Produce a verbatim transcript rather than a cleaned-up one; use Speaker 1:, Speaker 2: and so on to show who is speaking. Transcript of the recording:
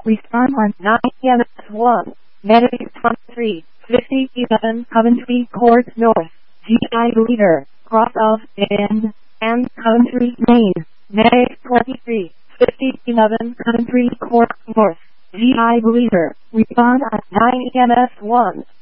Speaker 1: Respond on nine E M S one. Medic twenty-three fifty-seven Coventry Court North. G I Leader. Cross of and and Coventry Main. Medic twenty-three fifty-seven Coventry Court North. G I Leader. Respond on nine E M S one.